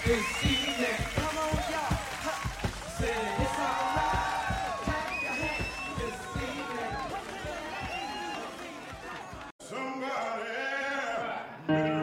this evening. Come on, y'all. Say it's alright. Clap your hands this evening. Somebody